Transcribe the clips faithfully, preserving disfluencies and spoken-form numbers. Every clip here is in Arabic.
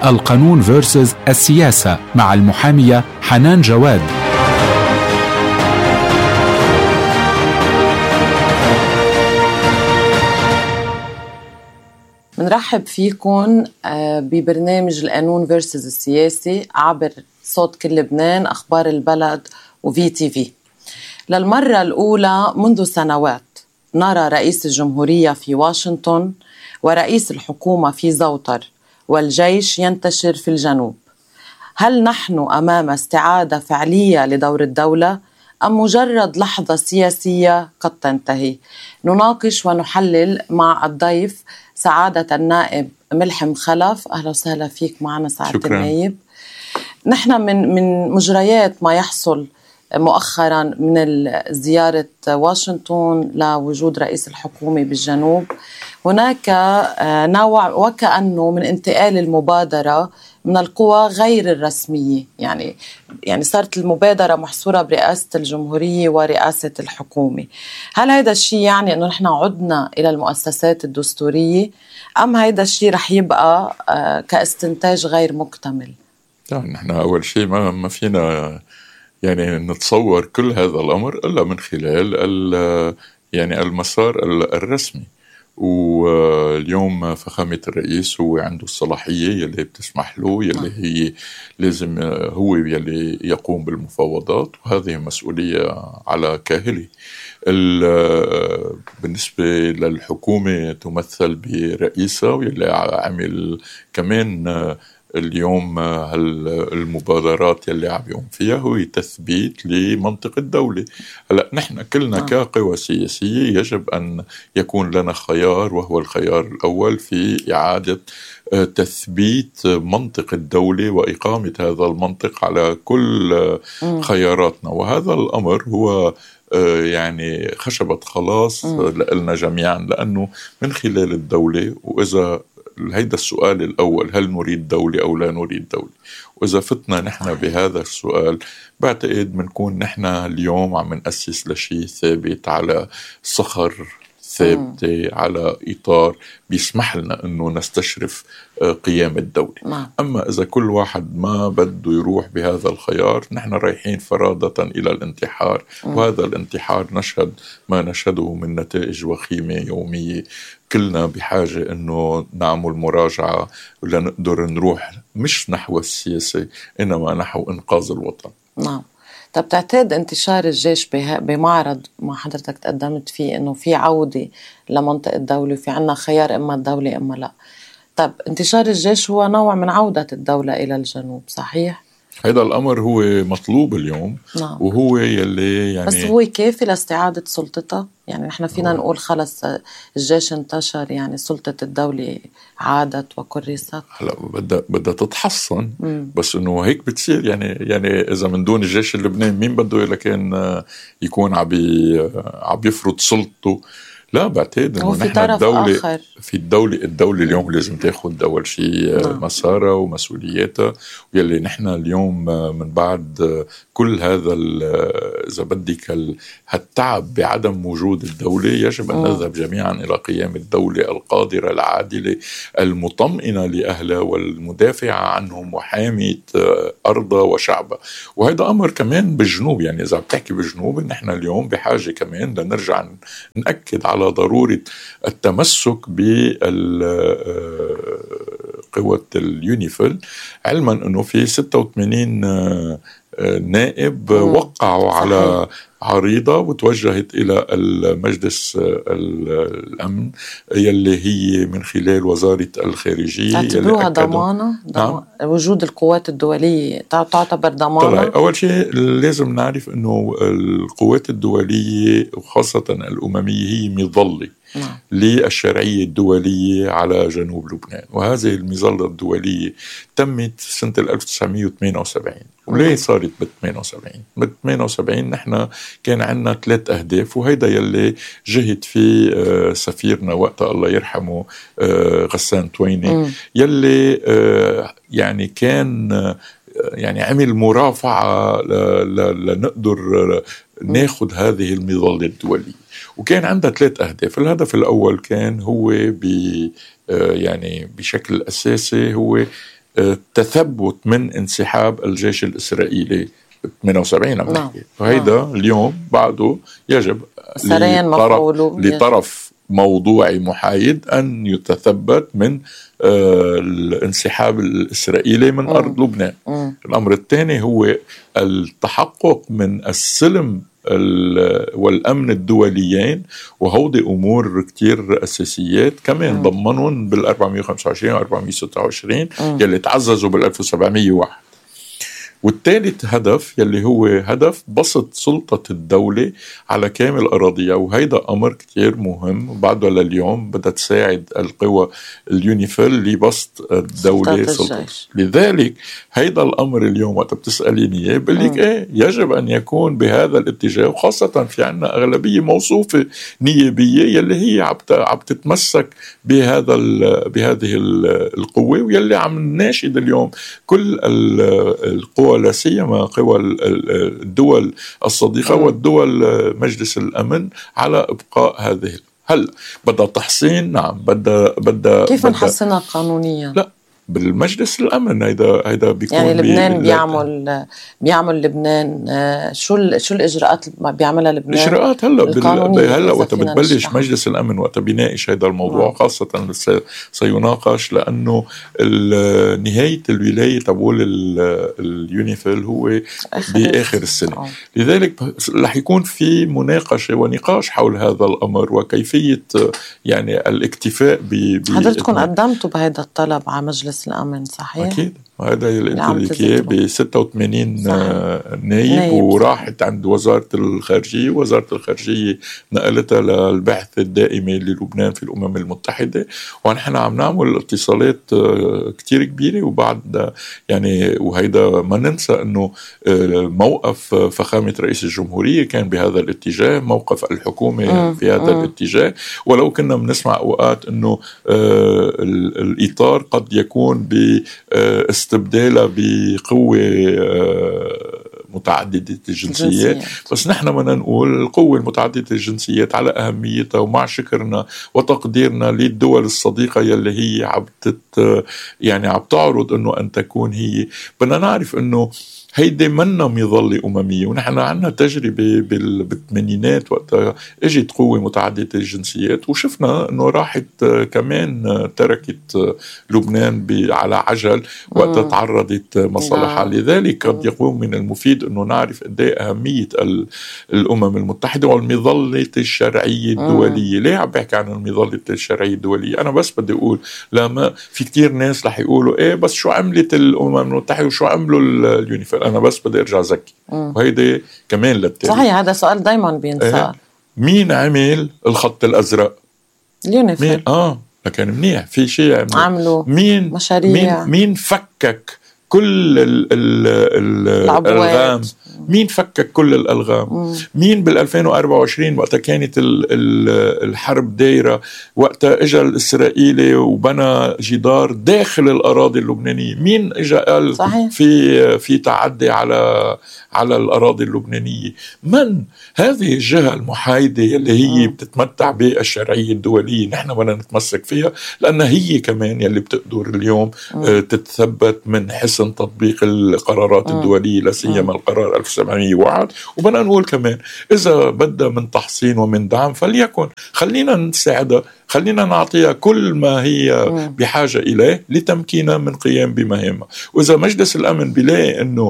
القانون فيرسز السياسة مع المحامية حنان جواد. بنرحب فيكم ببرنامج القانون فيرسز السياسي عبر صوت كل لبنان، أخبار البلد وفي تي في. للمرة الأولى منذ سنوات نرى رئيس الجمهورية في واشنطن ورئيس الحكومة في زوتر والجيش ينتشر في الجنوب. هل نحن أمام استعادة فعلية لدور الدولة أم مجرد لحظة سياسية قد تنتهي؟ نناقش ونحلل مع الضيف سعادة النائب ملحم خلف. أهلا وسهلا فيك معنا سعادة شكرا. النائب. نحن من من مجريات ما يحصل مؤخرا من زيارة واشنطن لوجود رئيس الحكومة بالجنوب، هناك نوع وكأنه من انتقال المبادرة من القوى غير الرسمية، يعني يعني صارت المبادرة محصورة برئاسة الجمهورية ورئاسة الحكومة. هل هذا الشيء يعني أنه نحن عدنا إلى المؤسسات الدستورية أم هذا الشيء رح يبقى كاستنتاج غير مكتمل؟ يعني نحن أول شيء ما ما فينا يعني نتصور كل هذا الأمر إلا من خلال يعني المسار الرسمي. واليوم فخامة الرئيس هو عنده الصلاحية يلي بتسمح له، يلي هي لازم هو يلي يقوم بالمفاوضات، وهذه مسؤولية على كاهله. بالنسبة للحكومة تمثل برئيسة واللي عمل كمان اليوم المبادرات يلي عم يقوم فيها هو تثبيت لمنطق الدولة. هلا نحن كلنا كقوى سياسية يجب أن يكون لنا خيار، وهو الخيار الأول في إعادة تثبيت منطق الدولة وإقامة هذا المنطق على كل خياراتنا. وهذا الأمر هو يعني خشبة خلاص لنا جميعا، لأنه من خلال الدولة، وإذا هيدا السؤال الأول، هل نريد دولة أو لا نريد دولة؟ وإذا فتنا نحن بهذا السؤال بعتقد منكون نحن اليوم عم نأسس لشيء ثابت على صخر ثابتة، على إطار بيسمح لنا أنه نستشرف قيام الدولة. مم. أما إذا كل واحد ما بده يروح بهذا الخيار نحن رايحين فرادة إلى الانتحار. مم. وهذا الانتحار نشهد ما نشهده من نتائج وخيمة يومية. كلنا بحاجة أنه نعمل مراجعة ولنقدر نروح مش نحو السياسة إنما نحو إنقاذ الوطن. نعم. طب تعتقد انتشار الجيش بمعرض ما حضرتك تقدمت فيه انه في عودة لمنطقة الدولة، في عنا خيار اما الدولة اما لا؟ طب انتشار الجيش هو نوع من عودة الدولة الى الجنوب، صحيح؟ هذا الأمر هو مطلوب اليوم. نعم. وهو يلي يعني بس هو كافي لاستعادة سلطتها؟ يعني نحن فينا أوه. نقول خلص الجيش انتشر، يعني سلطة الدولة عادت وكرست؟ هلا بدها بدها تتحصن. مم. بس انه هيك بتصير يعني يعني اذا من دون الجيش اللبناني مين بده لكن يكون عم عم يفرض سلطته؟ لا، بعتقد انه نحن الدولة آخر. في الدولة الدولة اليوم لازم تاخذ اول شيء نعم. مسارها ومسؤولياتها، واللي نحن اليوم من بعد كل هذا اذا بدك هالتعب بعدم وجود الدولة يجب ان نذهب جميعا الى قيام الدولة القادرة العادلة المطمئنة لاهلها والمدافعة عنهم وحامية ارضها وشعبها. وهذا امر كمان بالجنوب، يعني اذا بتحكي بالجنوب نحن اليوم بحاجة كمان لنرجع نأكد على ضرورة التمسك بقوة اليونيفيل، علما أنه في ستة وثمانين نائب وقعوا على عريضة وتوجهت إلى المجلس الأمن يلي هي من خلال وزارة الخارجية. تعتبروها ضمانة؟ نعم. وجود القوات الدولية تعتبر ضمانة؟ طلع أول شيء لازم نعرف أنه القوات الدولية وخاصة الأممية هي مظلة نعم. للشرعية الدولية على جنوب لبنان، وهذه المظلة الدولية تمت سنة ألف وتسعمائة وثمانية وسبعين. وليه صارت ب ثمانية وسبعين؟ ب ثمانية وسبعين نحن كان عندنا ثلاث أهداف، وهيدا يلي جهد فيه سفيرنا وقتها الله يرحمه غسان تويني، يلي يعني كان يعني عمل مرافعة لنقدر ناخد هذه المظلة الدولية. وكان عندها ثلاث أهداف. الهدف الأول كان هو ب يعني بشكل أساسي هو تثبت من انسحاب الجيش الإسرائيلي ثمانية وسبعين عم نحكي. وهيدا اليوم بعده يجب لطرف, لطرف موضوعي محايد أن يتثبت من آه الانسحاب الإسرائيلي من مم. أرض لبنان. مم. الأمر الثاني هو التحقق من السلم والأمن الدوليين، وهودي أمور كتير أساسيات كمان ضمنون بالأربعمية وخمسة وعشرين وأربعمية وستة وعشرين يلي تعززوا بالألف وسبعمية وواحد. والثالث هدف يلي هو هدف بسط سلطة الدولة على كامل أراضيها، وهيدا أمر كتير مهم وبعده لليوم بدها تساعد القوى اليونيفيل لبسط الدولة سلطة. لذلك هيدا الأمر اليوم وقت بتسأليني إيه بقلك إيه يجب أن يكون بهذا الاتجاه، وخاصة في عنا أغلبية موصوفة نيابية يلي هي عم تتمسك بهذا بهذه القوة، ويلي عم نناشد اليوم كل القوى لا سيما قوى الدول الصديقة والدول مجلس الأمن على إبقاء هذه. هل بدها تحسين؟ نعم بدها بدها كيف نحسنها قانونيا؟ لا بالمجلس الأمن. هيدا هيدا بيكون يعني لبنان بيعمل بيعمل لبنان شو شو الإجراءات اللي بيعملها لبنان؟ الإجراءات هلا هلا وقت بتبلش مجلس الأمن وقت بيناقش هيدا الموضوع مم. خاصة سيناقش لأنه نهاية الولاية تبول اليونيفيل هو بآخر السنة. أوه. لذلك رح يكون في مناقشة ونقاش حول هذا الأمر وكيفية يعني الاكتفاء ب حضرتكم قدمتوا بهذا الطلب على مجلس الأمن صحيح؟ أكيد هذا اللي ب ستة وثمانين نايب وراحت عند وزارة الخارجية، وزارة الخارجية نقلتها للبحث الدائمي للبنان في الأمم المتحدة، ونحن عم نعمل اتصالات كتير كبيرة. وبعد يعني وهيدا ما ننسى أنه موقف فخامة رئيس الجمهورية كان بهذا الاتجاه، موقف الحكومة في هذا الاتجاه، ولو كنا بنسمع أوقات أنه الإطار قد يكون باستبدالها بقوة متعددة الجنسيات، بس نحن بدنا نقول القوة المتعددة الجنسيات على أهميتها، ومع شكرنا وتقديرنا للدول الصديقة يلي هي عم تت يعني عم تعرض إنه أن تكون هي. بدنا نعرف إنه هيدي منا مظلة أممية، ونحن عنا تجربة بالثمانينات وقت اجت قوة متعددة الجنسيات وشفنا انه راحت كمان تركت لبنان على عجل وقت تعرضت مصالحها. لذلك قد يكون من المفيد انه نعرف قد ايه أهمية الأمم المتحدة والمظلة الشرعية الدولية. ليه عم بحكي عن المظلة الشرعية الدولية؟ أنا بس بدي أقول لا، ما في كتير ناس رح يقولوا إيه بس شو عملت الأمم المتحدة وشو عملوا اليونيفيل. أنا بس بدي أرجع زكي وهيدي كمان للتاريخ. صحيح هذا سؤال دايما بينسأل. إيه؟ مين عمل الخط الأزرق؟ اليونيفيل. آه لكن منيح في شيء عملوا مين مشاريع. مين مين فكك كل ال ال الألغام؟ مين فكك كل الألغام؟ مم. مين بالألفين وأربعة وعشرين وقتها كانت ال ال الحرب دايرة، وقتها اجى الإسرائيلي وبنى جدار داخل الأراضي اللبنانية؟ مين اجى قال صحيح. في في تعدي على على الأراضي اللبنانية؟ من هذه الجهة المحايدة اللي هي مم. بتتمتع بالشرعية الدولية؟ نحن بدنا نتمسك فيها لأنها هي كمان يلي بتقدر اليوم مم. تتثبت من حسن تطبيق القرارات مم. الدولية، لا سيما القرار ألف وسبعمية وواحد. وبدنا نقول كمان إذا بدها من تحصين ومن دعم فليكن، خلينا نساعدها، خلينا نعطيها كل ما هي بحاجة إليه لتمكينها من قيام بمهامها. وإذا مجلس الأمن بيلاقي أنه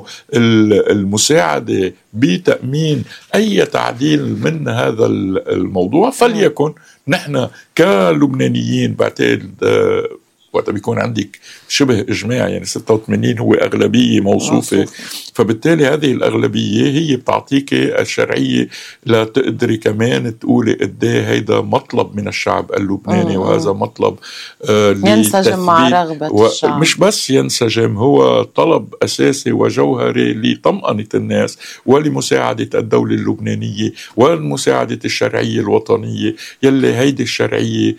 المساعدة بتأمين أي تعديل من هذا الموضوع فليكن. نحن كلبنانيين بعتقد وقت بيكون عندك شبه إجماع، يعني ستة وثمانين هو أغلبية موصوفة، فبالتالي هذه الأغلبية هي بتعطيك الشرعية لا تقدري كمان تقولي قديه هيدا مطلب من الشعب اللبناني. وهذا مطلب آه ينسجم مع رغبة و... الشعب، مش بس ينسجم، هو طلب أساسي وجوهري لطمأنة الناس ولمساعدة الدولة اللبنانية والمساعدة الشرعية الوطنية يلي هيدي الشرعية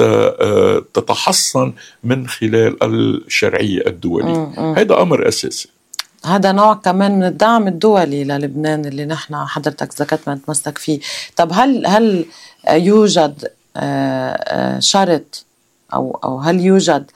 تتحصن من خلال الشرعية الدولية. هذا أمر أساسي. هذا نوع كمان من الدعم الدولي للبنان اللي نحن حضرتك ذكرت ما نتمسك فيه. طب هل هل يوجد شرط أو أو هل يوجد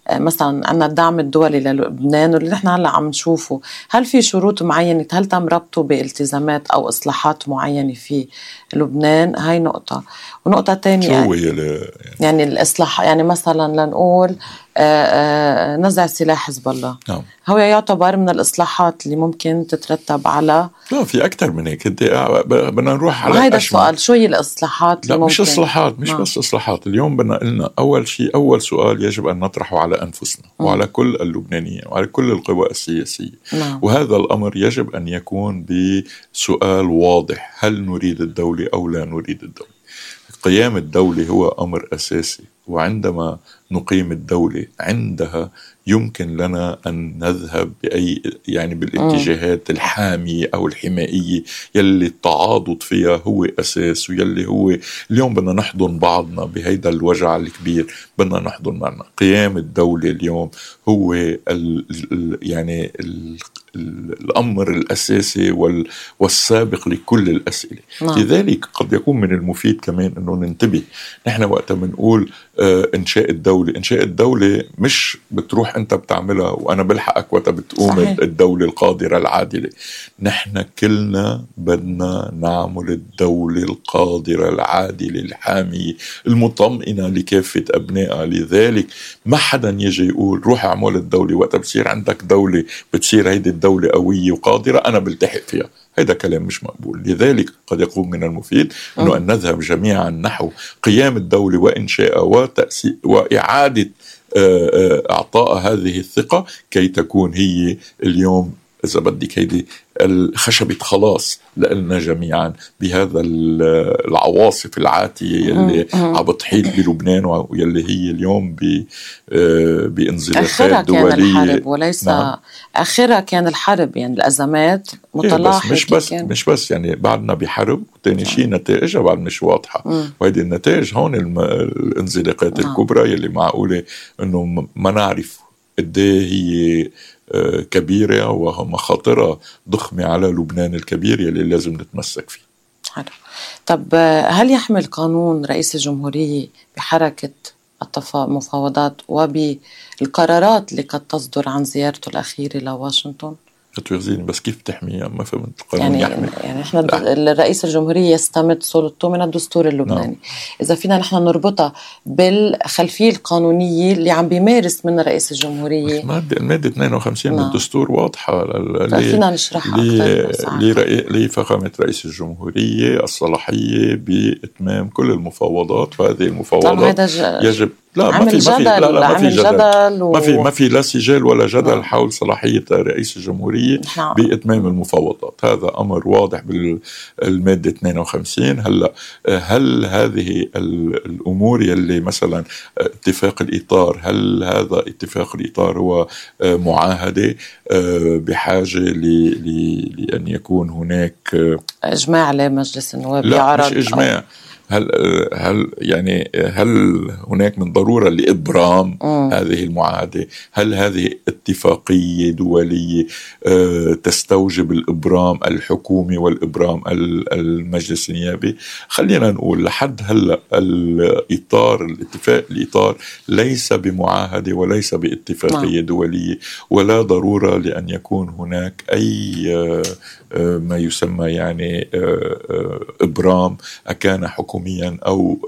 مثلا عنا الدعم الدولي للبنان واللي نحن هلا عم نشوفه، هل في شروط معينة؟ هل تم ربطه بالتزامات أو إصلاحات معينة في لبنان؟ هاي نقطة. ونقطة تانية شو هي يعني, يعني الإصلاح، يعني مثلا لنقول آآ آآ نزع سلاح حزب الله، نعم. هو يعتبر من الإصلاحات اللي ممكن تترتب على، لا في أكتر من هيك. بدنا نروح على هيدا السؤال، شو هي الإصلاحات اللي لا ممكن؟ مش إصلاحات، مش نعم. بس إصلاحات. اليوم بدنا قلنا أول شيء، أول سؤال يجب أن نطرحه على أنفسنا م. وعلى كل اللبنانيين وعلى كل القوى السياسية. نعم. وهذا الأمر يجب أن يكون بسؤال واضح: هل نريد الدولة أو لا نريد الدولة؟ قيام الدولة هو أمر أساسي، وعندما نقيم الدولة عندها يمكن لنا أن نذهب بأي يعني بالاتجاهات الحامية أو الحمائية يلي التعاضد فيها هو أساس، ويلي هو اليوم بدنا نحضن بعضنا بهيدا الوجع الكبير، بدنا نحضن معنا. قيام الدولة اليوم هو ال يعني ال الأمر الأساسي والسابق لكل الأسئلة. نعم. لذلك قد يكون من المفيد كمان أنه ننتبه نحن وقت منقول آه إنشاء الدولة. إنشاء الدولة مش بتروح أنت بتعملها وأنا بلحقك وقت بتقوم صحيح. الدولة القادرة العادلة. نحن كلنا بدنا نعمل الدولة القادرة العادلة الحامية المطمئنة لكافة أبنائها. لذلك ما حدا يجي يقول روح اعمل الدولة وقت بتصير عندك دولة بتصير هيدي الدولة قوية وقادرة أنا بلتحق فيها. هذا كلام مش مقبول. لذلك قد يكون من المفيد أنه أن نذهب جميعا نحو قيام الدولة وإنشاء وتأسيس وإعادة إعطاء هذه الثقة كي تكون هي اليوم إذا بدك هيدي الخشبة خلاص لنا جميعا بهذا العواصف العاتية يلي عم بتحيط بلبنان ويلي هي اليوم بانزلاقات دولية. كان الحرب وليس نعم. آخرها كان الحرب، يعني الأزمات متلاحقة. مش بس كان. مش بس يعني بعدنا بحرب، وتاني شيء نتائجها بعد مش واضحة. وهذه النتائج هون الانزلاقات نعم. الكبرى يلي معقولة إنه ما نعرف قديه هي كبيرة ومخاطرها ضخمة على لبنان الكبير يلي لازم نتمسك فيه. حلو. طب هل يحمل قانون رئيس الجمهورية بحركة المفاوضات وبالقرارات اللي قد تصدر عن زيارته الأخيرة لواشنطن؟ تغزيني بس كيف تحميها؟ ما فهمت. القانون يعني يحمي يعني احنا الرئيس الجمهورية يستمد سلطته من الدستور اللبناني. نعم. إذا فينا نحن نربطها بالخلفية القانونية اللي عم بيمارس منها رئيس الجمهورية. مادة المادة اثنين وخمسين نعم. من الدستور واضحة. فينا نشرحها أكثر. لفخامة رئيس الجمهورية الصلاحية بإتمام كل المفاوضات، وهذه المفاوضات ج... يجب لا ما في ما في لا لا ما في جدل, جدل و... ما في ما في لا سجال ولا جدل نعم. حول صلاحية رئيس الجمهورية نعم. بإتمام المفاوضات. هذا أمر واضح بالمادة اثنين وخمسين. هلا هل هذه الأمور يلي مثلا اتفاق الإطار، هل هذا اتفاق الإطار هو معاهدة بحاجة لأن يكون هناك إجماع على مجلس النواب؟ لا مش إجماع. هل هل يعني هل هناك من ضرورة لإبرام م. هذه المعاهدة؟ هل هذه اتفاقية دولية تستوجب الإبرام الحكومي والإبرام المجلس النيابي؟ خلينا نقول لحد هلا الإطار الاتفاق الإطار ليس بمعاهدة وليس باتفاقية م. دولية، ولا ضرورة لأن يكون هناك أي ما يسمى يعني إبرام أكان حكوميا أو